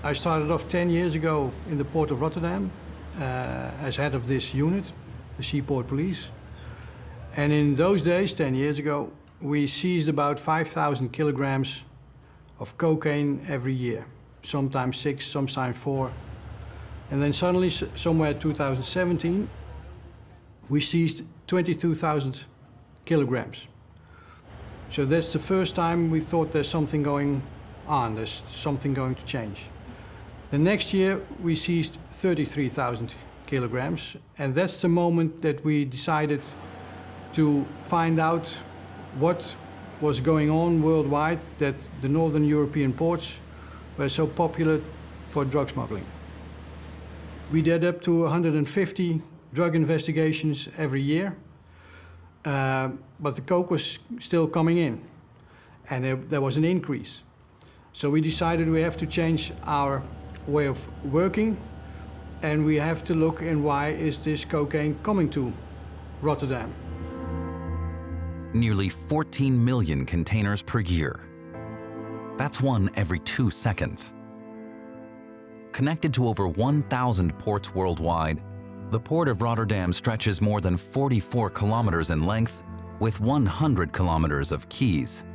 I started off 10 years ago in the port of Rotterdam as head of this unit, the Seaport Police. And in those days, 10 years ago, we seized about 5,000 kilograms of cocaine every year. Sometimes 6, sometimes 4. And then suddenly, somewhere in 2017, we seized 22,000 kilograms. So that's the first time we thought there's something going on, there's something going to change. The next year, we seized 33,000 kilograms, and that's the moment that we decided to find out what was going on worldwide, that the Northern European ports were so popular for drug smuggling. We did up to 150 drug investigations every year, but the coke was still coming in, and there was an increase. So we decided we have to change our way of working, and we have to look in why is this cocaine coming to Rotterdam. Nearly 14 million containers per year. That's one every 2 seconds. Connected to over 1,000 ports worldwide, the Port of Rotterdam stretches more than 44 kilometers in length with 100 kilometers of quays.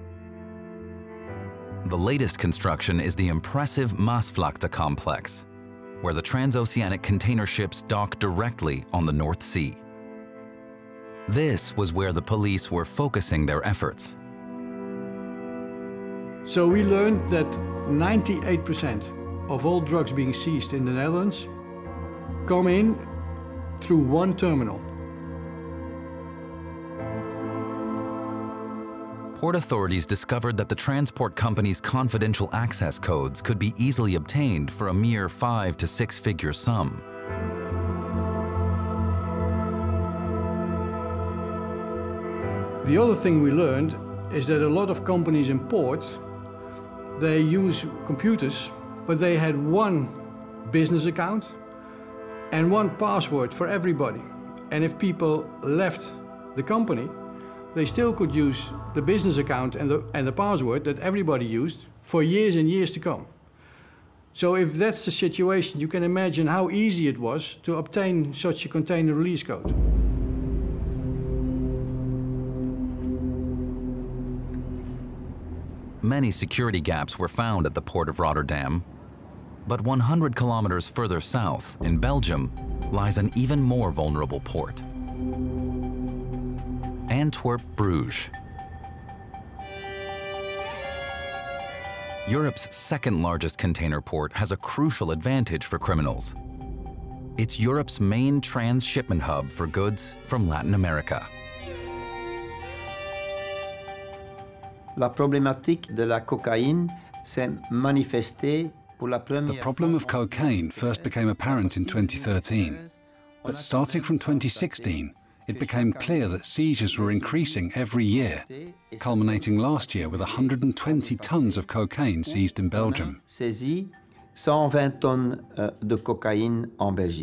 The latest construction is the impressive Maasvlakte complex, where the transoceanic container ships dock directly on the North Sea. This was where the police were focusing their efforts. So we learned that 98% of all drugs being seized in the Netherlands come in through one terminal. Port authorities discovered that the transport company's confidential access codes could be easily obtained for a mere 5- to 6-figure sum. The other thing we learned is that a lot of companies in port, they use computers, but they had one business account and one password for everybody. And if people left the company, they still could use the business account and the password that everybody used for years and years to come. So if that's the situation, you can imagine how easy it was to obtain such a container release code. Many security gaps were found at the Port of Rotterdam, but 100 kilometers further south, in Belgium, lies an even more vulnerable port. Antwerp-Bruges. Europe's second largest container port has a crucial advantage for criminals. It's Europe's main transshipment hub for goods from Latin America. La problématique de la cocaïne s'est manifestée pour la première. The problem of cocaine first became apparent in 2013, but starting from 2016, it became clear that seizures were increasing every year, culminating last year with 120 tons of cocaine seized in Belgium. Saisi 120 tonnes de cocaïne en Belgique.